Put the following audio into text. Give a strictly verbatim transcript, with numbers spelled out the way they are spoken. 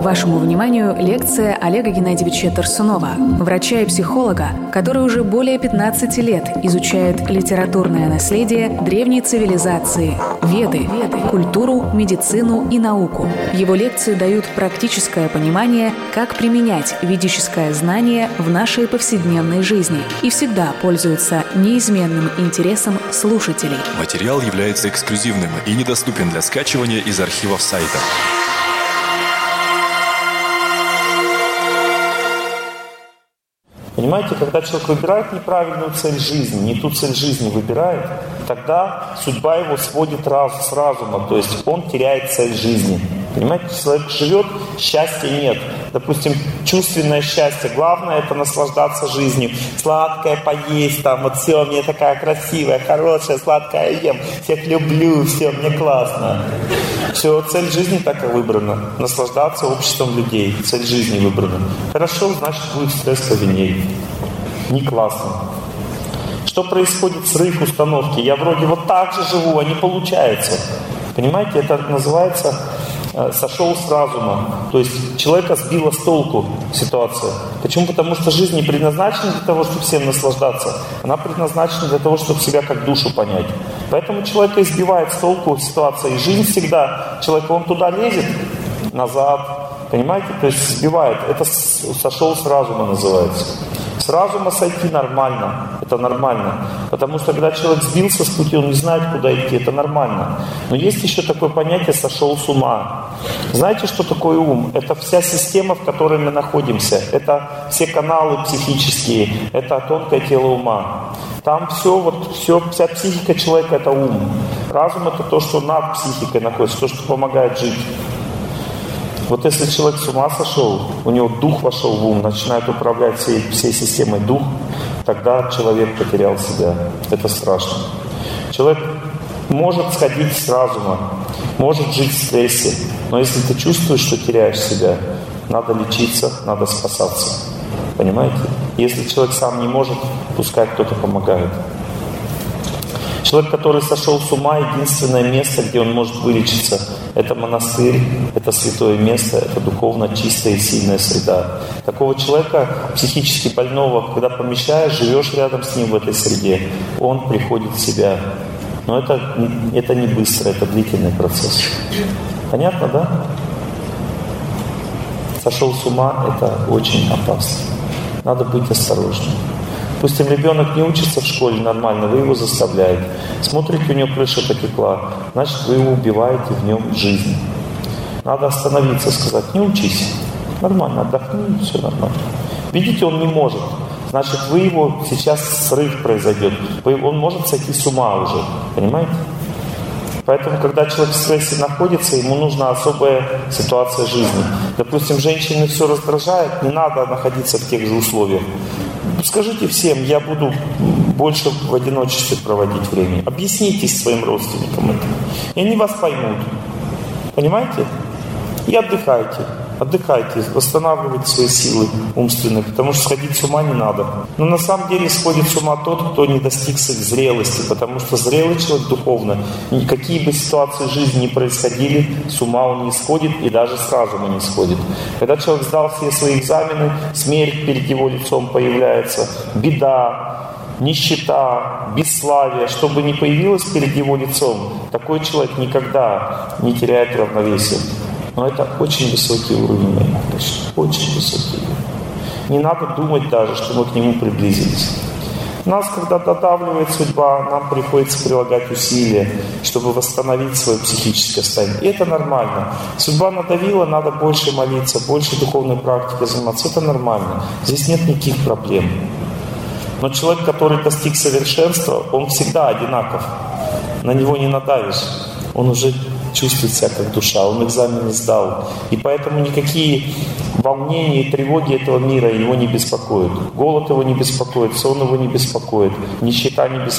Вашему вниманию лекция Олега Геннадьевича Тарсунова, врача и психолога, который уже более пятнадцати лет изучает литературное наследие древней цивилизации, веды, культуру, медицину и науку. Его лекции дают практическое понимание, как применять ведическое знание в нашей повседневной жизни и всегда пользуются неизменным интересом слушателей. Материал является эксклюзивным и недоступен для скачивания из архивов сайта. Понимаете, когда человек выбирает неправильную цель жизни, не ту цель жизни выбирает, тогда судьба его сводит раз, с разума, то есть он теряет цель жизни. Понимаете, человек живет, счастья нет. Допустим, чувственное счастье. Главное — это наслаждаться жизнью. Сладкое поесть, там, вот все, мне такая красивая, хорошая, сладкая ем. Всех люблю, все, мне классно. Все, цель жизни так и выбрана. Наслаждаться обществом людей. Цель жизни выбрана. Хорошо, значит, будет стресс повиннее. Не классно. Что происходит с их установки? Я вроде вот так же живу, а не получается. Понимаете, это называется сошел с разума. То есть человека сбила с толку ситуация. Почему? Потому что жизнь не предназначена для того, чтобы всем наслаждаться. Она предназначена для того, чтобы себя как душу понять. Поэтому человека избивает с толку ситуация. И жизнь всегда, человек, он туда лезет, назад. Понимаете? То есть сбивает. Это сошел с разума называется. С разума сойти нормально. Это нормально. Потому что когда человек сбился с пути, он не знает, куда идти. Это нормально. Но есть еще такое понятие «сошел с ума». Знаете, что такое ум? Это вся система, в которой мы находимся. Это все каналы психические. Это тонкое тело ума. Там все, вот, все, вся психика человека — это ум. Разум — это то, что над психикой находится, то, что помогает жить. Вот если человек с ума сошел, у него дух вошел в ум, начинает управлять всей, всей системой дух, тогда человек потерял себя. Это страшно. Человек может сходить с разума, может жить в стрессе, но если ты чувствуешь, что теряешь себя, надо лечиться, надо спасаться. Понимаете? Если человек сам не может, пускай кто-то помогает. Человек, который сошел с ума, единственное место, где он может вылечиться, это монастырь, это святое место, это духовно чистая и сильная среда. Такого человека, психически больного, когда помещаешь, живешь рядом с ним в этой среде, он приходит в себя. Но это, это не быстро, это длительный процесс. Понятно, да? Сошел с ума — это очень опасно. Надо быть осторожным. Допустим, ребенок не учится в школе нормально, вы его заставляете. Смотрите, у него крыша потекла, значит, вы его убиваете в нем жизнь. Надо остановиться, сказать: не учись. Нормально, отдохни, все нормально. Видите, он не может. Значит, вы его, сейчас срыв произойдет. Вы, он может сойти с ума уже. Понимаете? Поэтому, когда человек в стрессе находится, ему нужна особая ситуация жизни. Допустим, женщины все раздражает, не надо находиться в тех же условиях. Скажите всем: я буду больше в одиночестве проводить время. Объясните своим родственникам это. И они вас поймут. Понимаете? И отдыхайте. Отдыхайте, восстанавливайте свои силы умственные, потому что сходить с ума не надо. Но на самом деле сходит с ума тот, кто не достиг своей зрелости, потому что зрелый человек духовно, какие бы ситуации жизни ни происходили, с ума он не сходит и даже с разума не сходит. Когда человек сдал все свои экзамены, смерть перед его лицом появляется, беда, нищета, бесславие, чтобы не появилось перед его лицом, такой человек никогда не теряет равновесие. Но это очень высокий уровень, конечно, очень высокий уровень. Не надо думать даже, что мы к нему приблизились. Нас, когда додавливает судьба, нам приходится прилагать усилия, чтобы восстановить свое психическое состояние. И это нормально. Судьба надавила, надо больше молиться, больше духовной практикой заниматься. Это нормально. Здесь нет никаких проблем. Но человек, который достиг совершенства, он всегда одинаков. На него не надавишь. Он уже чувствует себя как душа, он экзамен сдал. И поэтому никакие волнения и тревоги этого мира его не беспокоят. Голод его не беспокоит, сон его не беспокоит, нищета не беспокоит.